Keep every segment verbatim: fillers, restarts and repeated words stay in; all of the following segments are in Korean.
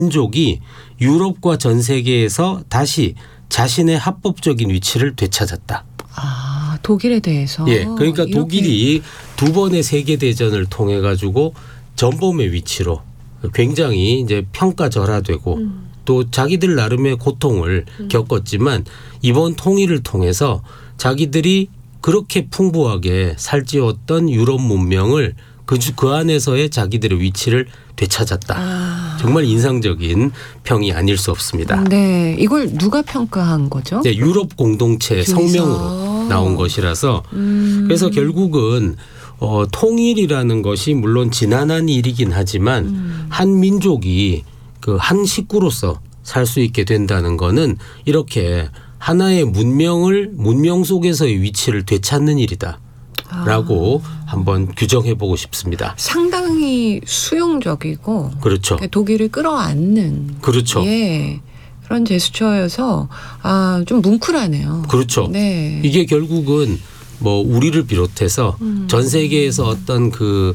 민족이 유럽과 전 세계에서 다시 자신의 합법적인 위치를 되찾았다. 아, 독일에 대해서. 예, 그러니까 이렇게. 독일이 두 번의 세계 대전을 통해 가지고 전범의 위치로 굉장히 이제 평가절하되고 음. 또 자기들 나름의 고통을 음. 겪었지만 이번 통일을 통해서 자기들이 그렇게 풍부하게 살찌웠던 유럽 문명을 그, 그 안에서의 자기들의 위치를 되찾았다. 아. 정말 인상적인 평이 아닐 수 없습니다. 네, 이걸 누가 평가한 거죠? 네, 유럽 공동체 중에서. 성명으로 나온 것이라서 음. 그래서 결국은 어, 통일이라는 것이 물론 지난한 일이긴 하지만 음. 한 민족이 그 한 식구로서 살 수 있게 된다는 거는 이렇게 하나의 문명을 문명 속에서의 위치를 되찾는 일이다. 라고 아. 한번 규정해 보고 싶습니다. 상당히 수용적이고 그렇죠. 독일을 끌어안는 그렇죠. 예, 그런 제스처여서 아, 좀 뭉클하네요. 그렇죠. 네. 이게 결국은 뭐 우리를 비롯해서 음. 전 세계에서 어떤 그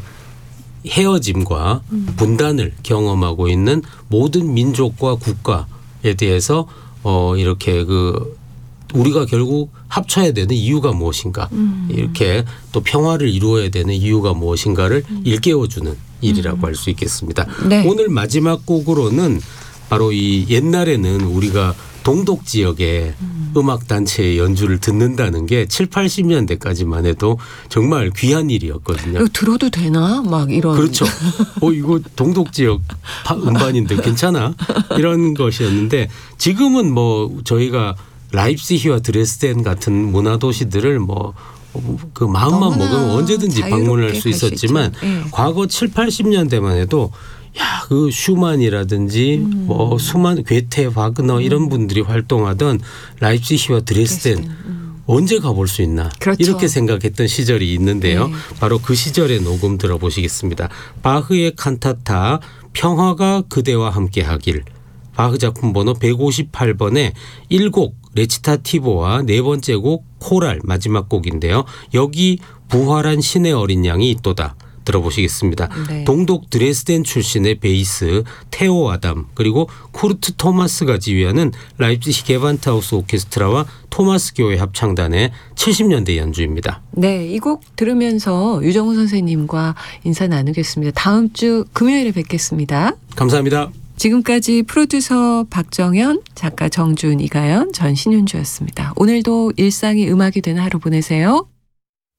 헤어짐과 음. 분단을 경험하고 있는 모든 민족과 국가에 대해서 어 이렇게 그 우리가 결국 합쳐야 되는 이유가 무엇인가 음. 이렇게 또 평화를 이루어야 되는 이유가 무엇인가를 음. 일깨워주는 일이라고 음. 할 수 있겠습니다. 네. 오늘 마지막 곡으로는 바로 이 옛날에는 우리가 동독 지역의 음. 음악 단체의 연주를 듣는다는 게 칠, 팔십 년대까지만 해도 정말 귀한 일이었거든요. 이거 들어도 되나? 막 이런. 그렇죠. 어 이거 동독 지역 음반인데 괜찮아? 이런 것이었는데 지금은 뭐 저희가 라입시히와 드레스덴 같은 문화 도시들을 뭐 그 마음만 먹으면 언제든지 방문할 수 있었지만 네. 과거 칠, 팔십 년대만 해도 야, 그 슈만이라든지 음. 뭐 수만 괴테, 바그너 음. 이런 분들이 활동하던 라입시히와 드레스덴 음. 언제 가볼 수 있나 그렇죠. 이렇게 생각했던 시절이 있는데요. 네. 바로 그 시절의 녹음 들어보시겠습니다. 바흐의 칸타타 평화가 그대와 함께하길 바흐 작품 번호 백오십팔 번의 일 곡 레치타티보와 네 번째 곡 코랄 마지막 곡인데요. 여기 부활한 신의 어린 양이 있도다. 들어보시겠습니다. 네. 동독 드레스덴 출신의 베이스 테오 아담 그리고 쿠르트 토마스가 지휘하는 라입시히 게반트하우스 오케스트라와 토마스 교회 합창단의 칠십 년대 연주입니다. 네, 이 곡 들으면서 유정우 선생님과 인사 나누겠습니다. 다음 주 금요일에 뵙겠습니다. 감사합니다. 지금까지 프로듀서 박정현, 작가 정준, 이가연, 전 신윤주였습니다. 오늘도 일상이 음악이 되는 하루 보내세요.